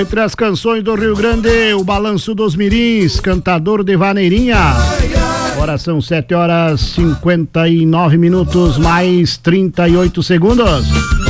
Entre as canções do Rio Grande, o Balanço dos Mirins, Cantador de Vaneirinha. Agora são 7 horas 59 minutos mais 38 segundos.